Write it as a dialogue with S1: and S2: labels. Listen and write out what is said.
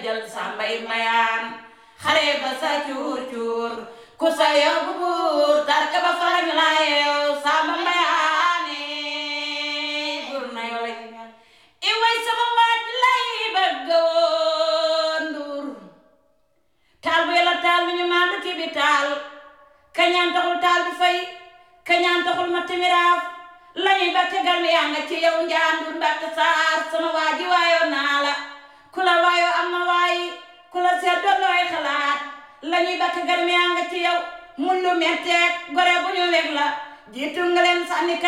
S1: jël sambay mayaan xare ba sa cuur cuur ku sa yóbbu buur tarka ba farañ la yeew samba mayaane buur na yole i way sama waaj lay bëgg woon nduur taal bu yàlla taal bi ñu maandu ci bi taal kañaan taxul taal bi fay kañaan taxul ma timiraaf lañuy ba tegal mi yaa nga ci yow njaandur mbatt saar sama waaji waayoo naa la ku la waayoo am na waayi ku la seet doon looy xalaat lañuy ba tegal mi yaa nga ci yow mun lu metteek gore bu ñu weg la jiitu nga leen sànni